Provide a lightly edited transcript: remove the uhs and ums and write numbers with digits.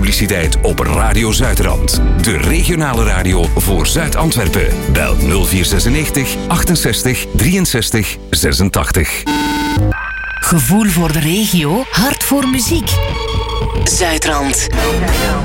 publiciteit op Radio Zuidrand. De regionale radio voor Zuid-Antwerpen. Bel 0496 68 63 86. Gevoel voor de regio, hart voor muziek. Zuidrand.